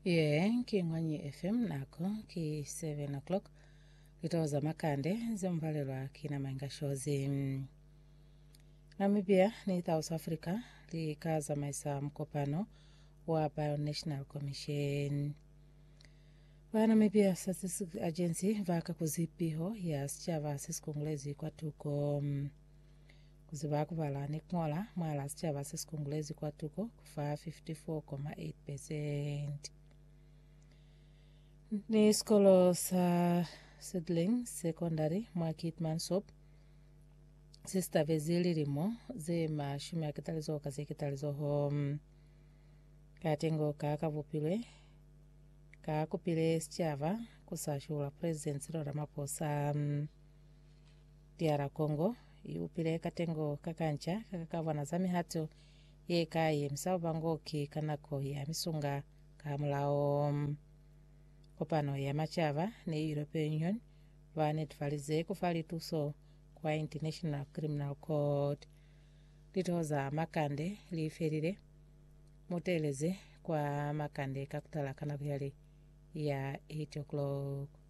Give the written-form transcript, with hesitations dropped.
King'wanyi FM nako ki 7 o'clock litoza makande zimvalelwa kina mainga shozi. Namibia ni South Africa likaza maisa mkopano wa Bionational Commission. Namibia Statistics Agency vaka kuzipiho ya sichava siskungulezi kwa tuko kuziva kuvala nikmola mwala sichava siskungulezi kwa tuko kufa 54.8%. Ni skolo sa Seedling Secondary mwa Kitmansop sista vezili rimo ze mashumi ya kitalizo kazi kitalizo ho katengo kakavupilwe kakupile sichava kusashula President Cyril Ramaphosa DR Congo iupile katengo kakancha kakavana zami hato yekaye msabangoki kanako ya misunga kamulao kopano ya machava ni European Union vanetfalize kufali tuso kwa International Criminal Court litoza makande liferire moteleze kwa makande kakutala kana vyali ya 8 o'clock.